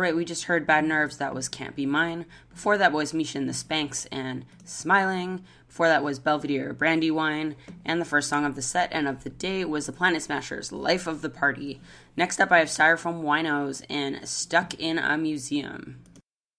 right, we just heard Bad Nerves. That was Can't Be Mine. Before that was Misha and the Spanks and Smiling. Before that was Belvedere, Brandywine. And the first song of the set and of the day was the Planet Smashers, Life of the Party. Next up, I have Styrofoam Winos and Stuck in a Museum.